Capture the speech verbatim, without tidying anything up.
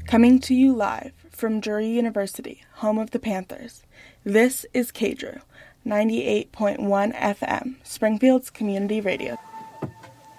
Coming to you live from Drury University, home of the Panthers, this is K D R U, ninety-eight point one F M, Springfield's community radio.